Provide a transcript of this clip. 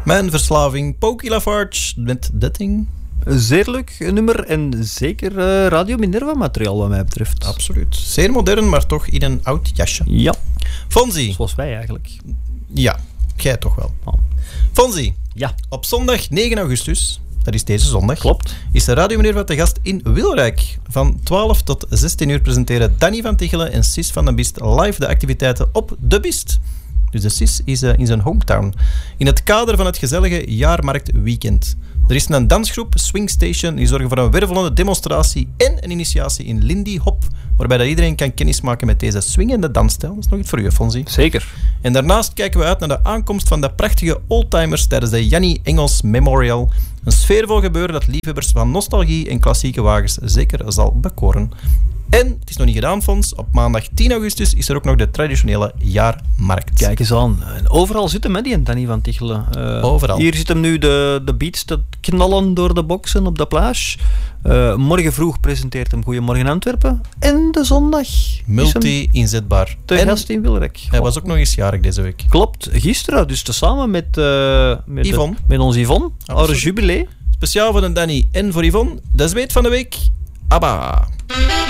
Mijn verslaving, Pokey Lafarge met Detting. Een zeer leuk nummer en zeker Radio Minerva-materiaal wat mij betreft. Absoluut. Zeer modern, maar toch in een oud jasje. Ja. Fonzie. Zoals wij eigenlijk. Ja, jij toch wel. Oh. Fonzie. Ja. Op zondag 9 augustus, dat is deze zondag, Klopt. is de Radio Minerva te gast in Wilrijk. Van 12 tot 16 uur presenteren Danny van Tichelen en Sis van den Bist live de activiteiten op De Bist. Dus de Sis is in zijn hometown. In het kader van het gezellige jaarmarktweekend. Er is een dansgroep, Swing Station, die zorgen voor een wervelende demonstratie en een initiatie in Lindy Hop, waarbij dat iedereen kan kennismaken met deze swingende dansstijl. Dat is nog iets voor u, Fonzie. Zeker. En daarnaast kijken we uit naar de aankomst van de prachtige oldtimers tijdens de Jannie Engels Memorial. Een sfeervol gebeuren dat liefhebbers van nostalgie en klassieke wagens zeker zal bekoren. En, het is nog niet gedaan, Fons, op maandag 10 augustus is er ook nog de traditionele jaarmarkt. Kijk eens aan. En overal zit hem, hè, die Danny van Tichelen. Overal. Hier zit hem nu de beats te knallen door de boksen op de plage. Morgen vroeg presenteert hem Goedemorgen Antwerpen. En de zondag multi-inzetbaar. te gast in Wilrijk. Hij was ook nog eens jarig deze week. Klopt, gisteren. Dus tezamen met Yvonne. Met ons Yvonne. Haar jubilee. Speciaal voor de Danny en voor Yvonne, de zweet van de week, ABBA.